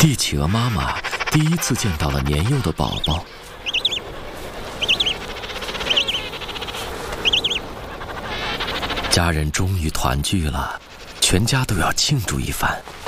帝企鹅妈妈第一次见到了年幼的宝宝。家人终于团聚了，全家都要庆祝一番。